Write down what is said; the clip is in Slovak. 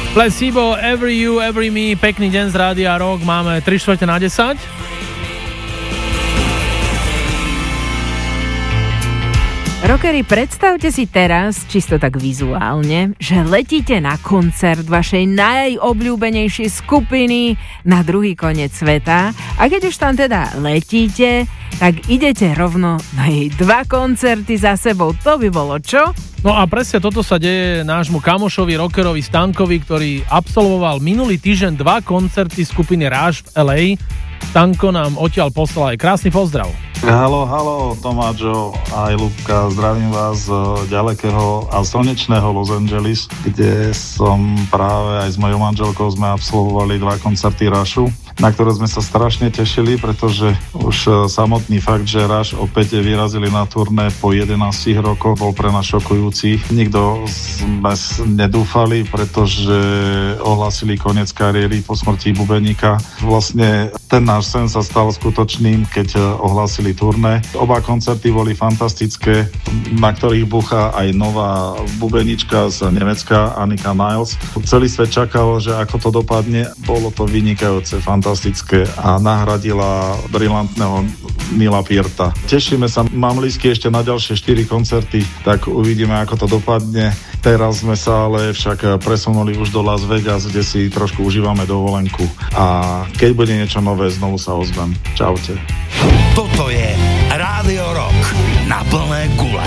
Placebo, Every You, Every Me, pekný deň z Rádia Rock, máme 9:45. Rockeri, predstavte si teraz, čisto tak vizuálne, že letíte na koncert vašej najobľúbenejšej skupiny na druhý koniec sveta a keď už tam teda letíte, tak idete rovno na jej 2 koncerty za sebou. To by bolo čo? No a presne toto sa deje nášmu kamošovi rockerovi Stankovi, ktorý absolvoval minulý týždeň 2 koncerty skupiny Rush v LA. Stanko nám odtiaľ poslal aj krásny pozdrav. Haló, Tomáčo aj Ľubka, zdravím vás z ďalekého a slnečného Los Angeles, kde som práve aj s mojou manželkou sme absolvovali 2 koncerty Rushu, na ktoré sme sa strašne tešili, pretože už samotný fakt, že Rush opäť vyrazili na turné po 11 rokoch, bol pre nás šokujúci. Nikto sme nedúfali, pretože ohlásili koniec kariéry po smrti bubeníka. Vlastne ten náš sen sa stal skutočným, keď ohlásili turné. Oba koncerty boli fantastické, na ktorých bucha aj nová bubenička z Nemecka, Annika Miles. Celý svet čakal, že ako to dopadne. Bolo to vynikajúce, fantastické a nahradila brilantného Nila Pearta. Tešíme sa, mám lístky ešte na ďalšie 4 koncerty, tak uvidíme, ako to dopadne. Teraz sme sa ale však presunuli už do Las Vegas, kde si trošku užívame dovolenku. A keď bude niečo nové, znovu sa ozvem. Čaute. Toto je Rádio Rock na plné gule.